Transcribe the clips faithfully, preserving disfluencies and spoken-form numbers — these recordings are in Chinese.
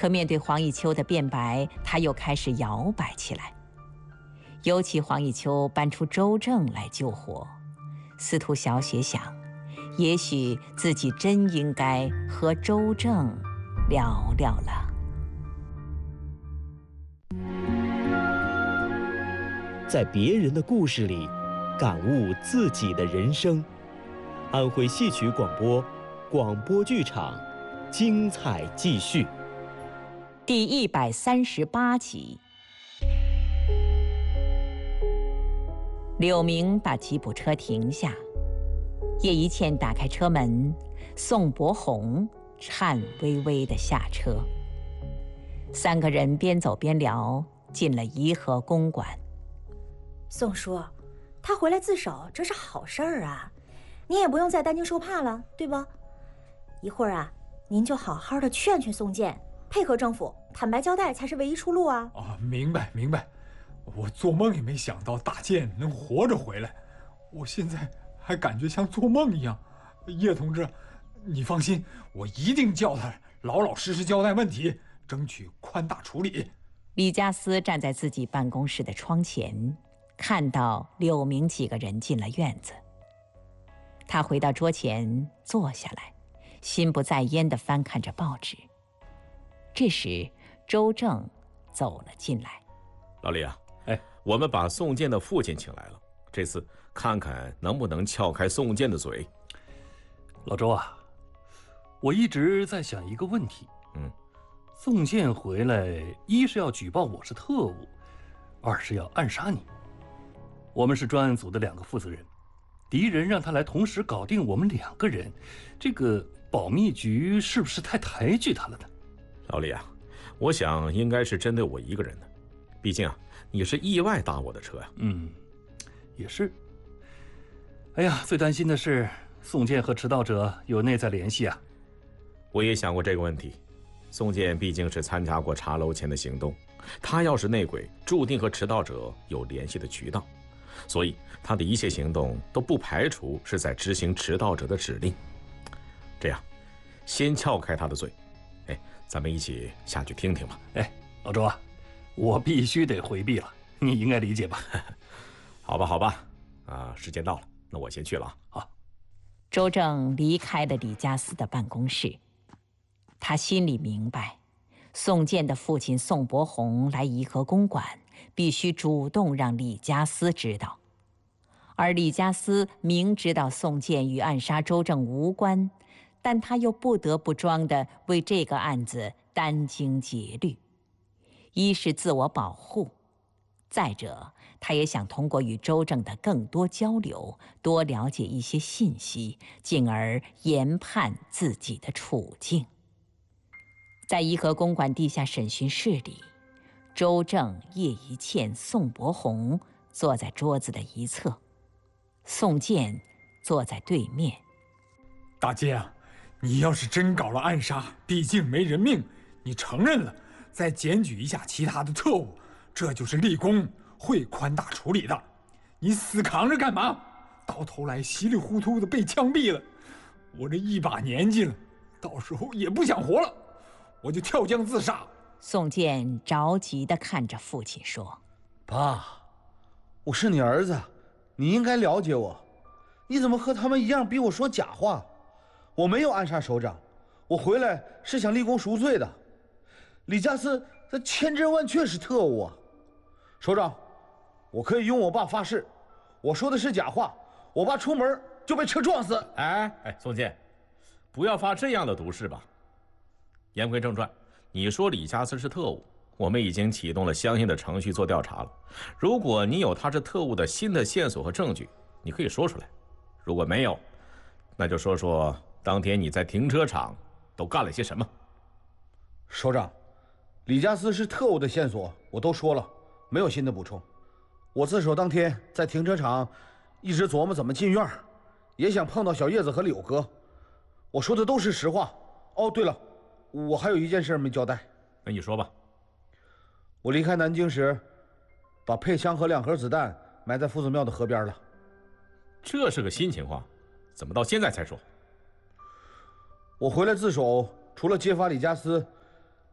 可面对黄以秋的辩白，他又开始摇摆起来。尤其黄以秋搬出周正来救火，司徒小雪想，也许自己真应该和周正聊聊了。 在别人的故事里，感悟自己的人生。安徽戏曲广播，广播剧场，精彩继续。 第一百三十八集。柳明把吉普车停下，叶一茜打开车门，宋伯宏颤巍巍地下车。三个人边走边聊，进了颐和公馆。 宋叔，他回来自首，这是好事儿啊，您也不用再担惊受怕了，对吧？一会儿啊，您就好好的劝劝宋建，配合政府，坦白交代才是唯一出路啊！ 啊，明白明白，我做梦也没想到大建能活着回来，我现在还感觉像做梦一样。叶同志，你放心，我一定叫他老老实实交代问题，争取宽大处理。 李家私站在自己办公室的窗前，看到柳明几个人进了院子。他回到桌前坐下来，心不在焉地翻看着报纸。这时周正走了进来。 老李啊，哎，我们把宋建的父亲请来了，这次看看能不能撬开宋建的嘴。 老周啊，我一直在想一个问题。 嗯， 宋建回来，一是要举报我是特务，二是要暗杀你。我们是专案组的两个负责人，敌人让他来同时搞定我们两个人，这个保密局是不是太抬举他了呢？ 老李啊，我想应该是针对我一个人的，毕竟啊，你是意外搭我的车呀。 嗯，也是。哎呀，最担心的是宋建和迟到者有内在联系啊。 我也想过这个问题，宋建毕竟是参加过茶楼前的行动，他要是内鬼，注定和迟到者有联系的渠道，所以他的一切行动都不排除是在执行迟到者的指令。这样，先撬开他的嘴。哎，咱们一起下去听听吧。 哎，老周啊，我必须得回避了，你应该理解吧？ 好吧，好吧，啊，时间到了，那我先去了啊。 好。 周正离开了李家私的办公室，他心里明白，宋建的父亲宋伯宏来颐和公馆，必须主动让李家私知道。而李家私明知道宋建与暗杀周正无关，但他又不得不装的为这个案子殚精竭虑，一是自我保护，再者他也想通过与周正的更多交流，多了解一些信息，进而研判自己的处境。在颐和公馆地下审讯室里，周正、叶一茜、宋伯宏坐在桌子的一侧，宋建坐在对面。 大建啊，你要是真搞了暗杀，毕竟没人命，你承认了，再检举一下其他的特务，这就是立功，会宽大处理的。你死扛着干嘛？到头来稀里糊涂的被枪毙了。我这一把年纪了，到时候也不想活了，我就跳江自杀。 宋建着急地看着父亲说： 爸，我是你儿子，你应该了解我，你怎么和他们一样逼我说假话？我没有暗杀首长，我回来是想立功赎罪的。李家私他千真万确是特务啊！首长，我可以用我爸发誓，我说的是假话，我爸出门就被车撞死。 哎哎，宋建，不要发这样的毒誓吧。言归正传，你说李家私是特务，我们已经启动了相应的程序做调查了。如果你有他是特务的新的线索和证据，你可以说出来；如果没有，那就说说当天你在停车场都干了些什么。 首长，李家私是特务的线索我都说了，没有新的补充。我自首当天在停车场一直琢磨怎么进院，也想碰到小叶子和柳哥，我说的都是实话。哦，对了，我还有一件事没交代。 那你说吧。 我离开南京时，把配枪和两盒子弹埋在夫子庙的河边了。 这是个新情况，怎么到现在才说？ 我回来自首，除了揭发李家私，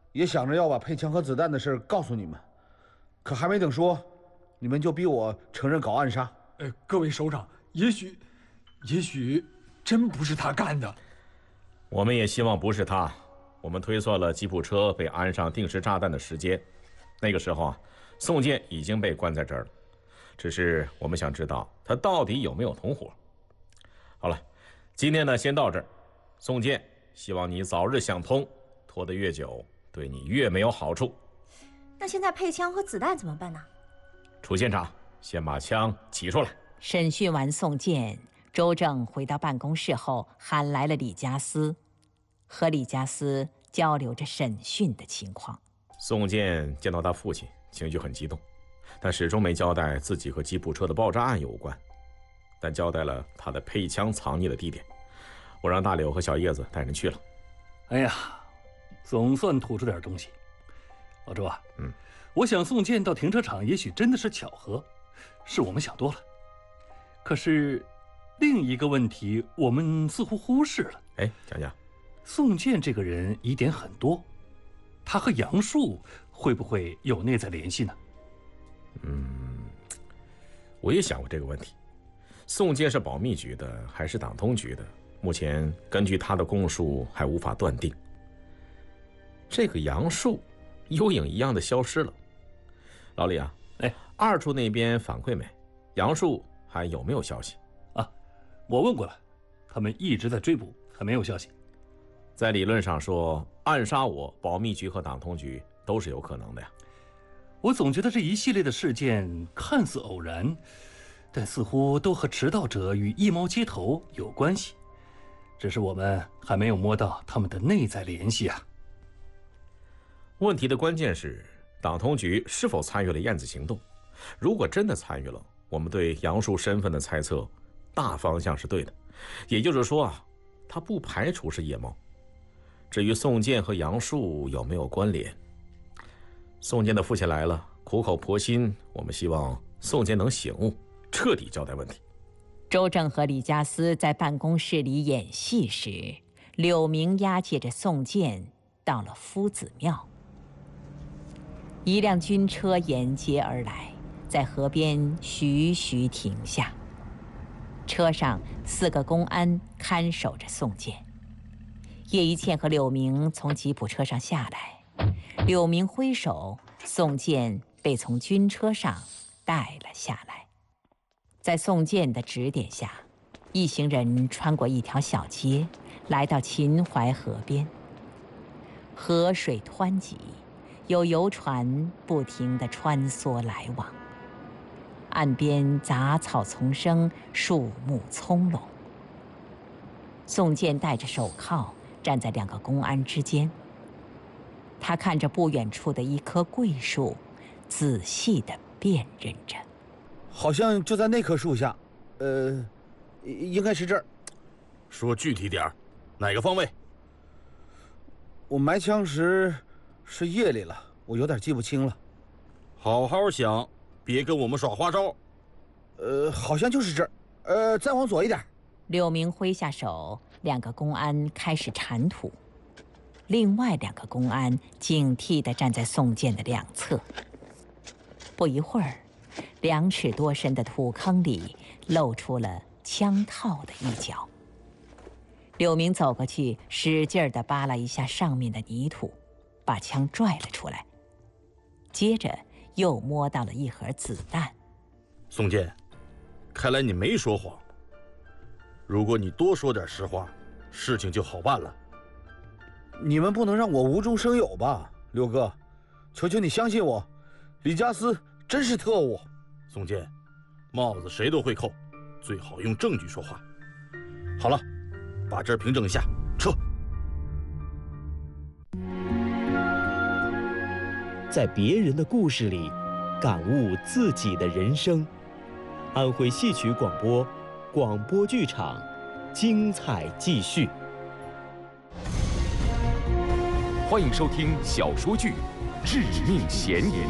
也想着要把配枪和子弹的事告诉你们，可还没等说，你们就逼我承认搞暗杀。 呃，各位首长，也许，也许真不是他干的。 我们也希望不是他。我们推算了吉普车被安上定时炸弹的时间，那个时候啊，宋健已经被关在这儿了。只是我们想知道他到底有没有同伙。好了，今天呢先到这儿。宋健，希望你早日想通，拖得越久，对你越没有好处。 那现在配枪和子弹怎么办呢？ 出现场，先把枪取出来。 审讯完宋健，周正回到办公室后，喊来了李家思，和李家思交流着审讯的情况。 宋健见到他父亲，情绪很激动，但始终没交代自己和吉普车的爆炸案有关，但交代了他的配枪藏匿的地点。我让大柳和小叶子带人去了。 哎呀，总算吐出点东西。老周啊， 嗯， 我想宋健到停车场也许真的是巧合，是我们想多了。可是另一个问题我们似乎忽视了。 哎，讲讲。 宋健这个人疑点很多，他和杨树会不会有内在联系呢？ 嗯，我也想过这个问题。宋健是保密局的还是党通局的？目前根据他的供述还无法断定。这个杨树幽影一样的消失了。老李啊， 哎， 二处那边反馈没？杨树还有没有消息？ 啊，我问过了，他们一直在追捕，还没有消息。 在理论上说，暗杀我，保密局和党通局都是有可能的呀。 我总觉得这一系列的事件看似偶然，但似乎都和迟到者与一猫接头有关系，只是我们还没有摸到他们的内在联系啊。 问题的关键是，党通局是否参与了燕子行动？如果真的参与了，我们对杨树身份的猜测大方向是对的，也就是说啊，他不排除是夜猫。至于宋健和杨树有没有关联，宋健的父亲来了，苦口婆心，我们希望宋健能醒悟，彻底交代问题。 周正和李家思在办公室里演戏时，柳明押解着宋健到了夫子庙。一辆军车沿街而来，在河边徐徐停下，车上四个公安看守着宋健。叶一茜和柳明从吉普车上下来，柳明挥手，宋健被从军车上带了下来。在宋健的指点下，一行人穿过一条小街，来到秦淮河边。河水湍急，有游船不停地穿梭来往，岸边杂草丛生，树木葱茏。宋健戴着手铐，站在两个公安之间。他看着不远处的一棵桂树，仔细地辨认着。 好像就在那棵树下，呃，应该是这儿。 说具体点儿，哪个方位？ 我埋枪时是夜里了，我有点记不清了。 好好想，别跟我们耍花招。 呃，好像就是这儿，呃，再往左一点。 柳明挥下手，两个公安开始铲土，另外两个公安警惕地站在宋健的两侧。不一会儿，两尺多深的土坑里露出了枪套的一角。柳明走过去，使劲地扒拉一下上面的泥土，把枪拽了出来，接着又摸到了一盒子弹。 宋健，看来你没说谎。如果你多说点实话，事情就好办了。 你们不能让我无中生有吧，刘哥，求求你相信我，李家思真是特务。 宋健，帽子谁都会扣，最好用证据说话。好了，把这儿平整一下，撤。 在别人的故事里，感悟自己的人生。安徽戏曲广播，广播剧场，精彩继续。 欢迎收听小说剧《致命嫌疑》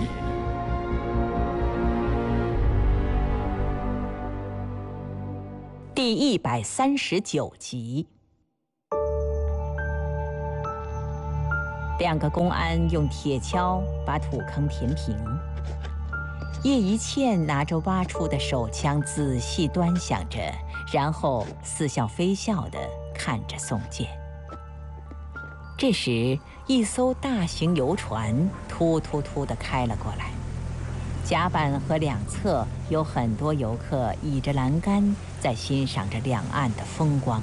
第一百三十九集。 两个公安用铁锹把土坑填平。叶一茜拿着挖出的手枪，仔细端详着，然后似笑非笑地看着宋健。这时，一艘大型游船突突突地开了过来，甲板和两侧有很多游客倚着栏杆，在欣赏着两岸的风光。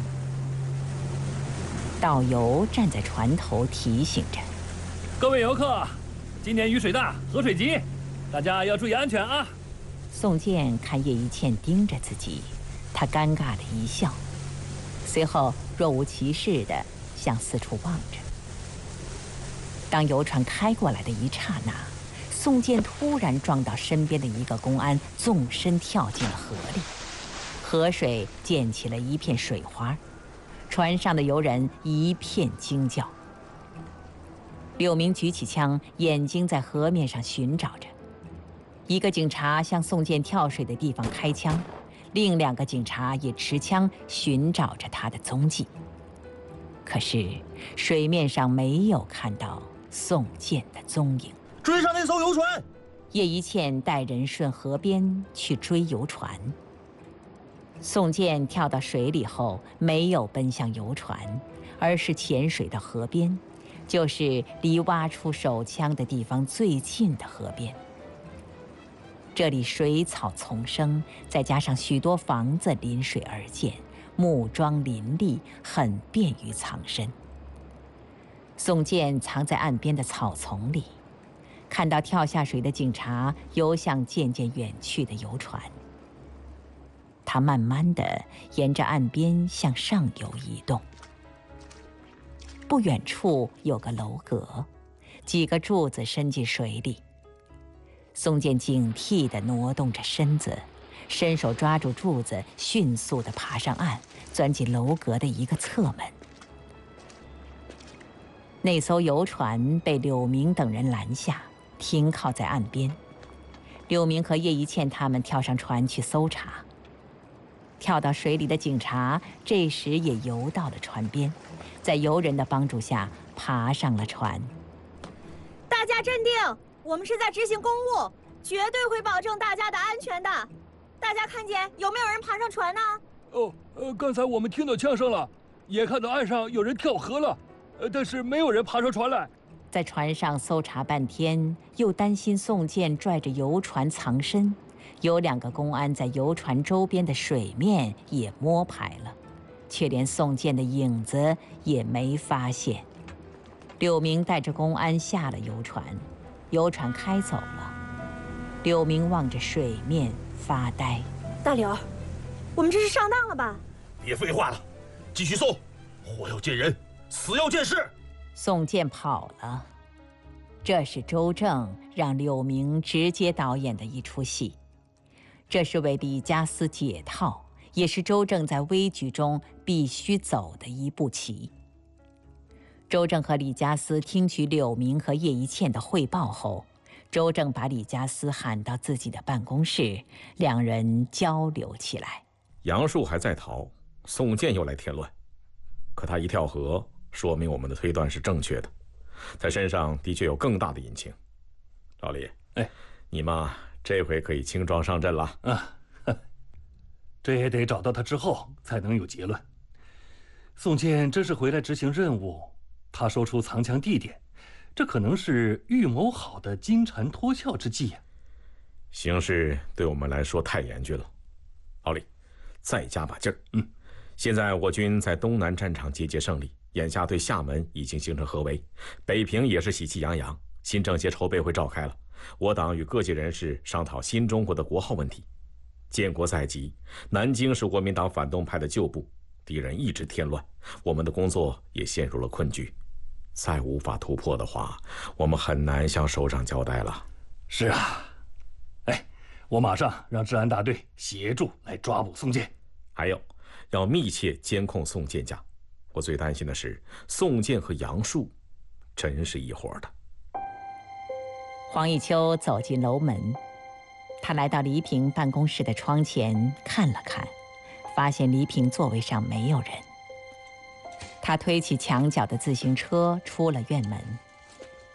导游站在船头提醒着：“ 各位游客，今年雨水大，河水急，大家要注意安全啊！” 宋健看叶一茜盯着自己，他尴尬地一笑，随后若无其事地向四处望着。当游船开过来的一刹那，宋健突然撞到身边的一个公安，纵身跳进了河里，河水溅起了一片水花，船上的游人一片惊叫。柳明举起枪，眼睛在河面上寻找着。一个警察向宋健跳水的地方开枪，另两个警察也持枪寻找着他的踪迹。可是水面上没有看到宋健的踪影。 追上那艘游船！ 叶一茜带人顺河边去追游船。宋健跳到水里后，没有奔向游船，而是潜水到河边，就是离挖出手枪的地方最近的河边。这里水草丛生，再加上许多房子临水而建，木桩林立，很便于藏身。宋健藏在岸边的草丛里，看到跳下水的警察游向渐渐远去的游船。他慢慢地沿着岸边向上游移动。不远处有个楼阁，几个柱子伸进水里。宋健警惕地挪动着身子，伸手抓住柱子，迅速地爬上岸，钻进楼阁的一个侧门。那艘游船被柳明等人拦下，停靠在岸边。柳明和叶一茜他们跳上船去搜查。跳到水里的警察这时也游到了船边，在游人的帮助下爬上了船。 大家镇定，我们是在执行公务，绝对会保证大家的安全的。大家看见有没有人爬上船呢？ 哦，呃，刚才我们听到枪声了，也看到岸上有人跳河了，呃，但是没有人爬上船来。 在船上搜查半天，又担心宋健拽着游船藏身，有两个公安在游船周边的水面也摸排了，却连宋健的影子也没发现。柳明带着公安下了游船，游船开走了。柳明望着水面发呆。 大刘，我们这是上当了吧？ 别废话了，继续搜，活要见人，死要见尸。 宋健跑了。这是周正让柳明直接导演的一出戏，这是为李家私解套，也是周正在危局中必须走的一步棋。周正和李家私听取柳明和叶一茜的汇报后，周正把李家私喊到自己的办公室，两人交流起来。 杨树还在逃，宋健又来添乱，可他一跳河，说明我们的推断是正确的，他身上的确有更大的隐情。老李， 哎， 你嘛，这回可以轻装上阵了啊！这也得找到他之后才能有结论。宋健这是回来执行任务，他说出藏枪地点，这可能是预谋好的金蝉脱壳之计呀。 形势对我们来说太严峻了，老李，再加把劲儿。 嗯， 现在我军在东南战场节节胜利，眼下对厦门已经形成合围，北平也是喜气洋洋，新政协筹备会召开了，我党与各界人士商讨新中国的国号问题。建国在即，南京是国民党反动派的旧部，敌人一直添乱，我们的工作也陷入了困局。再无法突破的话，我们很难向首长交代了。 是啊，哎，我马上让治安大队协助来抓捕宋健。 还有，要密切监控宋健家。我最担心的是，宋健和杨树真是一伙的。 黄一秋走进楼门，他来到黎平办公室的窗前看了看，发现黎平座位上没有人。他推起墙角的自行车出了院门。